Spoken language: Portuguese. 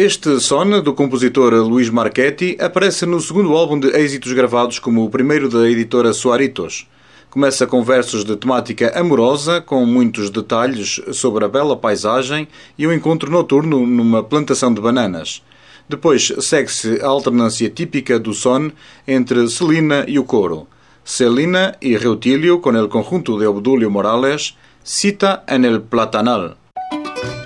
Este son, do compositor Luís Marchetti, aparece no segundo álbum de êxitos gravados como o primeiro da editora Soaritos. Começa com versos de temática amorosa, com muitos detalhes sobre a bela paisagem e um encontro noturno numa plantação de bananas. Depois segue-se a alternância típica do son entre Celina e o coro. Celina y Reutilio con el conjunto de Obdulio Morales, Cita en el Platanal.